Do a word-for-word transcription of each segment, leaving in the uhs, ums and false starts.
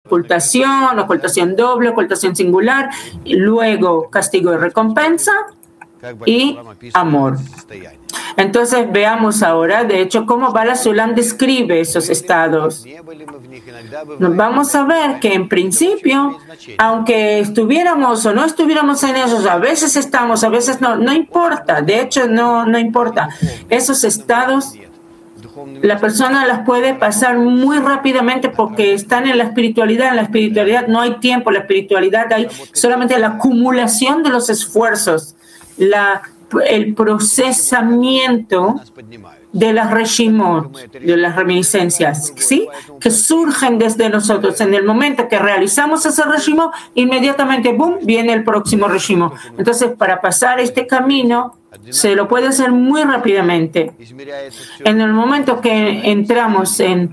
ocultación, ocultación doble, ocultación singular, y luego castigo y recompensa y amor. Entonces veamos ahora, de hecho, cómo Baal HaSulam describe esos estados. Vamos a ver que en principio, aunque estuviéramos o no estuviéramos en ellos, a veces estamos, a veces no, no importa, de hecho no, no importa. Esos estados, la persona las puede pasar muy rápidamente porque están en la espiritualidad. En la espiritualidad no hay tiempo, la espiritualidad hay solamente la acumulación de los esfuerzos, la el procesamiento de las reshimot, de las reminiscencias, ¿sí? Que surgen desde nosotros. En el momento que realizamos ese reshimot, inmediatamente, ¡boom!, viene el próximo reshimot. Entonces, para pasar este camino, se lo puede hacer muy rápidamente. En el momento que entramos en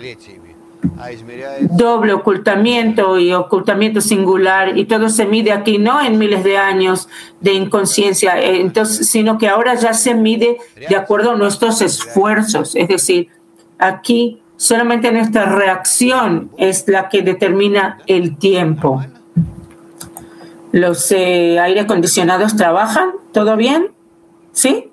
doble ocultamiento y ocultamiento singular, y todo se mide aquí no en miles de años de inconsciencia, entonces, sino que ahora ya se mide de acuerdo a nuestros esfuerzos. Es decir, aquí solamente nuestra reacción es la que determina el tiempo. ¿Los eh, aire acondicionados trabajan? ¿Todo bien? ¿Sí?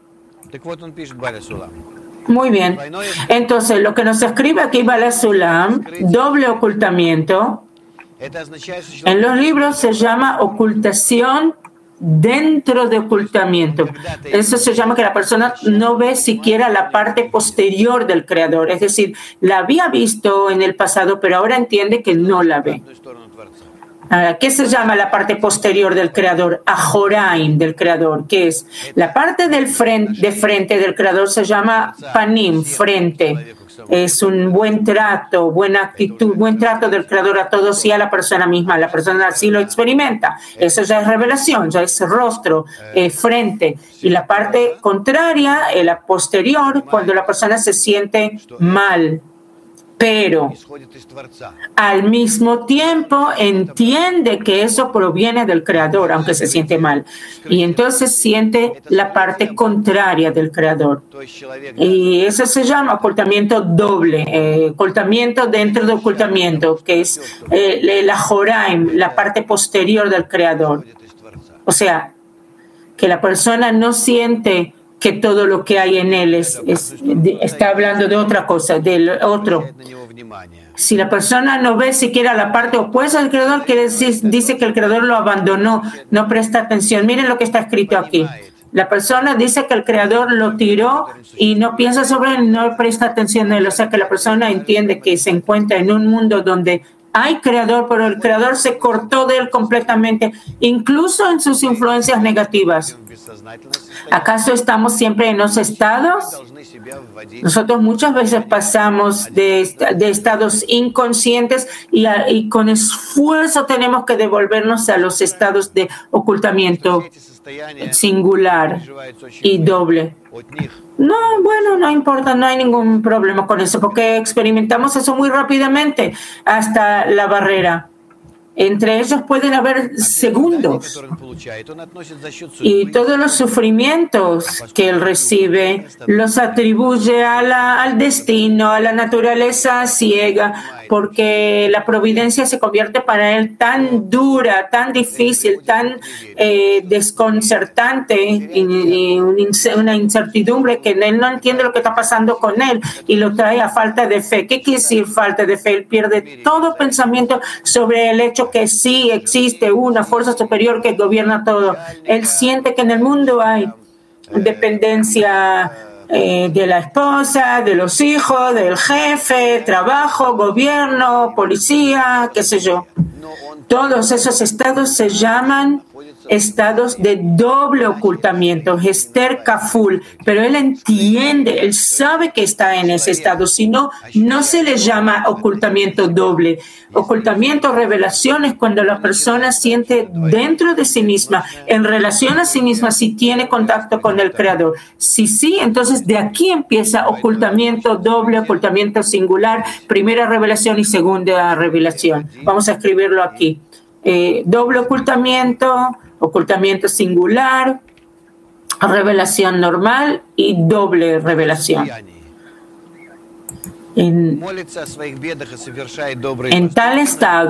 Muy bien. Entonces, lo que nos escribe aquí Baal HaSulam, doble ocultamiento, en los libros se llama ocultación dentro de ocultamiento. Eso se llama que la persona no ve siquiera la parte posterior del Creador. Es decir, la había visto en el pasado, pero ahora entiende que no la ve. ¿Qué se llama la parte posterior del Creador? Ajoraim del Creador, que es la parte del frente, de frente del Creador, se llama Panim, frente. Es un buen trato, buena actitud, buen trato del Creador a todos y a la persona misma. La persona así lo experimenta. Eso ya es revelación, ya es rostro, eh, frente. Y la parte contraria, eh, la posterior, cuando la persona se siente mal. Pero al mismo tiempo entiende que eso proviene del Creador, aunque se siente mal. Y entonces siente la parte contraria del Creador. Y eso se llama ocultamiento doble, eh, ocultamiento dentro de ocultamiento, que es eh, la Joraim, la parte posterior del Creador. O sea, que la persona no siente que todo lo que hay en él es, es, está hablando de otra cosa, del otro. Si la persona no ve siquiera la parte opuesta del Creador, quiere decir, dice que el Creador lo abandonó, no presta atención. Miren lo que está escrito aquí. La persona dice que el Creador lo tiró y no piensa sobre él, no presta atención a él. O sea que la persona entiende que se encuentra en un mundo donde hay Creador, pero el Creador se cortó de él completamente, incluso en sus influencias negativas. ¿Acaso estamos siempre en los estados? Nosotros muchas veces pasamos de, de estados inconscientes y, a, y con esfuerzo tenemos que devolvernos a los estados de ocultamiento singular y doble. No, bueno, no importa, no hay ningún problema con eso, porque experimentamos eso muy rápidamente hasta la barrera. Entre ellos pueden haber segundos. Y todos los sufrimientos que él recibe los atribuye a la, al destino, a la naturaleza ciega, porque la providencia se convierte para él tan dura, tan difícil, tan eh, desconcertante, y, y una incertidumbre que él no entiende lo que está pasando con él y lo trae a falta de fe. ¿Qué quiere decir falta de fe? Él pierde todo pensamiento sobre el hecho que sí existe una fuerza superior que gobierna todo. Él siente que en el mundo hay dependencia eh, de la esposa, de los hijos, del jefe, trabajo, gobierno, policía, qué sé yo. Todos esos estados se llaman estados de doble ocultamiento, Hester Kaful, pero él entiende, él sabe que está en ese estado, si no, no se le llama ocultamiento doble. Ocultamiento, revelación es cuando la persona siente dentro de sí misma, en relación a sí misma, si tiene contacto con el Creador. Si sí, entonces de aquí empieza ocultamiento doble, ocultamiento singular, primera revelación y segunda revelación. Vamos a escribirlo aquí. Eh, doble ocultamiento, ocultamiento singular, revelación normal y doble revelación. En, en tal estado